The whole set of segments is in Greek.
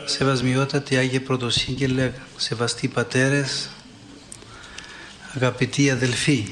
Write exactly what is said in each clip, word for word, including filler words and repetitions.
Σεβασμιότατη Άγιε Πρωτοσύγγελε, σεβαστοί πατέρες, αγαπητοί αδελφοί,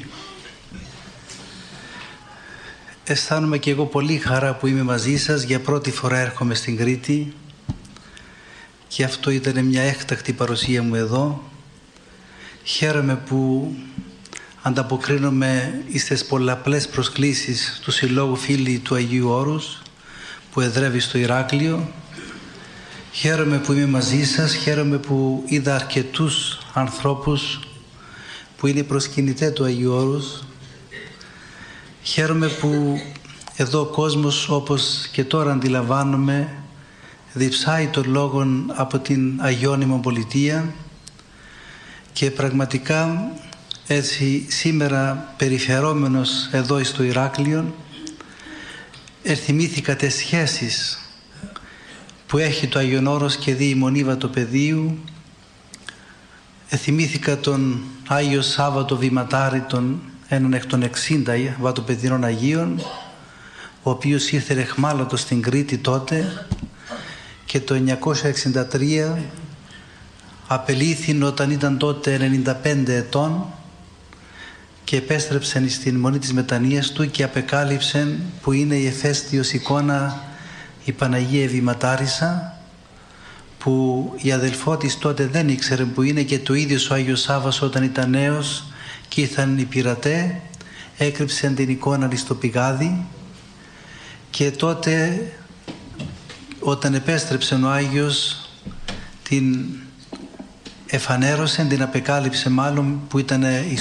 αισθάνομαι και εγώ πολύ χαρά που είμαι μαζί σας. Για πρώτη φορά έρχομαι στην Κρήτη και αυτό ήταν μια έκτακτη παρουσία μου εδώ. Χαίρομαι που ανταποκρίνομαι στις πολλαπλές προσκλήσεις του Συλλόγου Φίλοι του Αγίου Όρους που εδρεύει στο Ηράκλειο. Χαίρομαι που είμαι μαζί σας, χαίρομαι που είδα αρκετούς ανθρώπους που είναι προσκυνητές του Αγίου Όρους. Χαίρομαι που εδώ ο κόσμος, όπως και τώρα αντιλαμβάνομαι, διψάει τον λόγον από την Αγιώνυμο Πολιτεία και πραγματικά έτσι σήμερα περιφερόμενος εδώ στο Ηράκλειο ερθυμήθηκα τις σχέσεις που έχει το Άγιον Όρος και δι' η Μονή Βατοπεδίου. Εθυμήθηκα τον Άγιο Σάββατο Βηματάρη, τον έναν εκ των εξήντα Βατοπεδινών Αγίων, ο οποίος ήρθε ρεχμάλωτος στην Κρήτη τότε και το εννιακόσια εξήντα τρία απελήθην όταν ήταν τότε ενενήντα πέντε ετών και επέστρεψε στην Μονή της Μετανοίας του και απεκάλυψε που είναι η εφαίστειος εικόνα η Παναγία Ευηματάρισσα, που η αδελφό της τότε δεν ήξερε που είναι, και το ίδιος ο Άγιος Σάββας όταν ήταν νέος και ήρθαν οι πειρατέ, έκρυψαν την εικόνα στο πηγάδι και τότε όταν επέστρεψε ο Άγιος την εφανέρωσε, την απεκάλυψε μάλλον, που ήταν